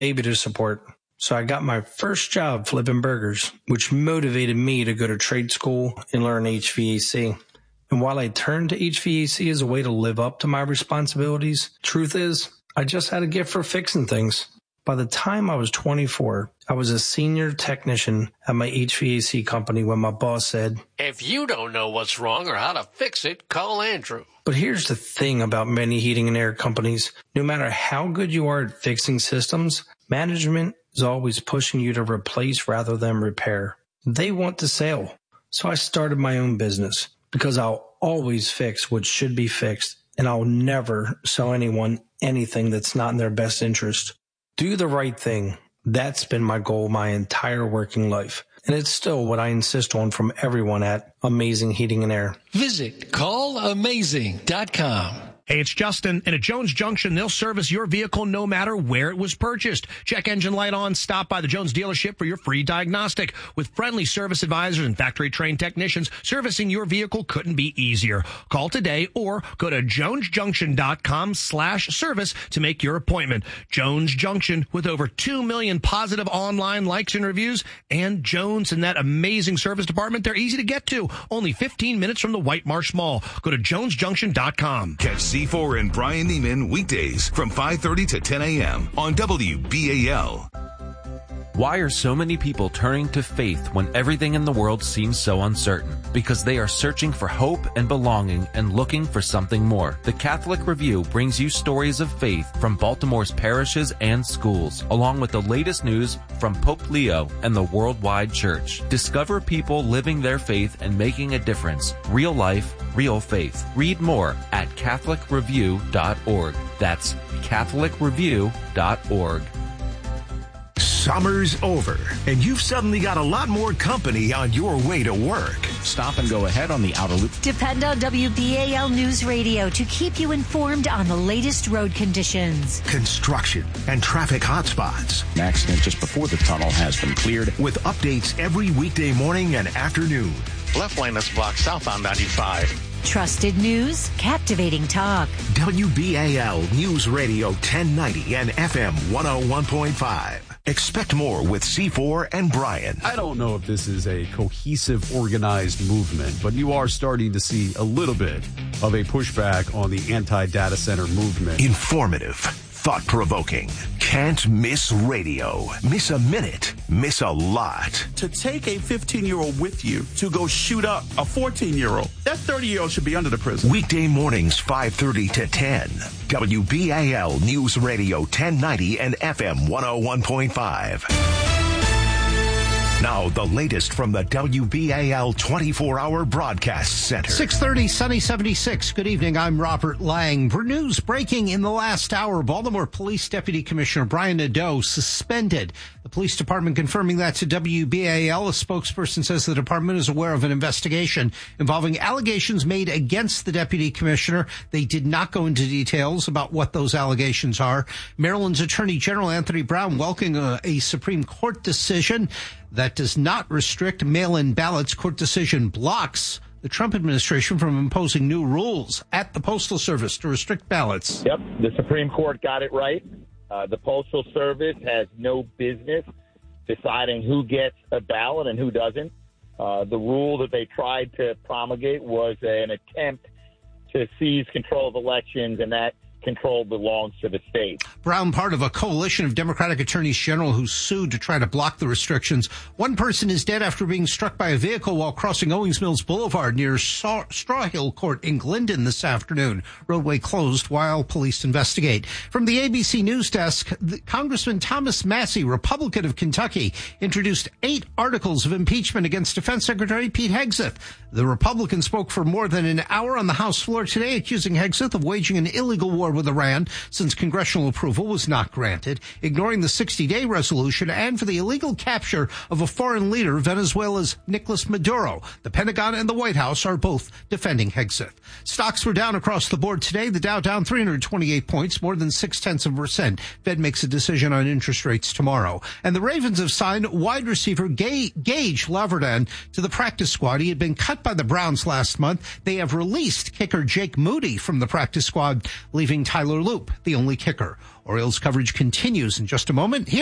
baby to support. So I got my first job flipping burgers, which motivated me to go to trade school and learn HVAC. And while I turned to HVAC as a way to live up to my responsibilities, truth is, I just had a gift for fixing things. By the time I was 24, I was a senior technician at my HVAC company when my boss said, "If you don't know what's wrong or how to fix it, call Andrew." But here's the thing about many heating and air companies. No matter how good you are at fixing systems, management is always pushing you to replace rather than repair. They want the sale. So I started my own business because I'll always fix what should be fixed, and I'll never sell anyone anything that's not in their best interest. Do the right thing. That's been my goal my entire working life. And it's still what I insist on from everyone at Amazing Heating and Air. Visit callamazing.com. Hey, it's Justin, and at Jones Junction, they'll service your vehicle no matter where it was purchased. Check engine light on, stop by the Jones dealership for your free diagnostic. With friendly service advisors and factory-trained technicians, servicing your vehicle couldn't be easier. Call today or go to jonesjunction.com/service to make your appointment. Jones Junction, with over 2 million positive online likes and reviews, and Jones and that amazing service department, they're easy to get to. Only 15 minutes from the White Marsh Mall. Go to jonesjunction.com. Catch C4 and Brian Neiman weekdays from 5:30 to 10 a.m. on WBAL. Why are so many people turning to faith when everything in the world seems so uncertain? Because they are searching for hope and belonging and looking for something more. The Catholic Review brings you stories of faith from Baltimore's parishes and schools, along with the latest news from Pope Leo and the worldwide church. Discover people living their faith and making a difference. Real life, real faith. Read more at CatholicReview.org. That's CatholicReview.org. Summer's over, and you've suddenly got a lot more company on your way to work. Stop and go ahead on the outer loop. Depend on WBAL News Radio to keep you informed on the latest road conditions, construction, and traffic hotspots. An accident just before the tunnel has been cleared. With updates every weekday morning and afternoon. Left lane is blocked southbound 95. Trusted news, captivating talk. WBAL News Radio 1090 and FM 101.5. Expect more with C4 and Brian. I don't know if this is a cohesive, organized movement, but you are starting to see a little bit of a pushback on the anti-data center movement. Informative, thought-provoking. Can't miss radio. Miss a minute. Miss a lot. To take a 15-year-old with you to go shoot up a 14-year-old, that 30-year-old should be under the prison. Weekday mornings 5:30 to 10. WBAL News Radio 1090 and FM 101.5. Now, the latest from the WBAL 24-hour broadcast center. 6:30, sunny 76. Good evening. I'm Robert Lang. News breaking in the last hour. Baltimore Police Deputy Commissioner Brian Nadeau suspended. The police department confirming that to WBAL. A spokesperson says the department is aware of an investigation involving allegations made against the deputy commissioner. They did not go into details about what those allegations are. Maryland's Attorney General Anthony Brown welcoming a Supreme Court decision that does not restrict mail-in ballots. Court decision blocks the Trump administration from imposing new rules at the Postal Service to restrict ballots. Yep, the Supreme Court got it right. The Postal Service has no business deciding who gets a ballot and who doesn't. The rule that they tried to promulgate was an attempt to seize control of elections, and that control belongs to the state. Brown, part of a coalition of Democratic attorneys general who sued to try to block the restrictions. One person is dead after being struck by a vehicle while crossing Owings Mills Boulevard near Straw Hill Court in Glendon this afternoon. Roadway closed while police investigate. From the ABC News Desk, Congressman Thomas Massie, Republican of Kentucky, introduced 8 articles of impeachment against Defense Secretary Pete Hegseth. The Republican spoke for more than an hour on the House floor today, accusing Hegseth of waging an illegal war with Iran since congressional approval was not granted, ignoring the 60-day resolution, and for the illegal capture of a foreign leader, Venezuela's Nicolas Maduro. The Pentagon and the White House are both defending Hegseth. Stocks were down across the board today. The Dow down 328 points, more than 0.6%. Fed makes a decision on interest rates tomorrow. And the Ravens have signed wide receiver Gage Laverdan to the practice squad. He had been cut by the Browns last month. They have released kicker Jake Moody from the practice squad, leaving Tyler Loop, the only kicker. Orioles coverage continues in just a moment.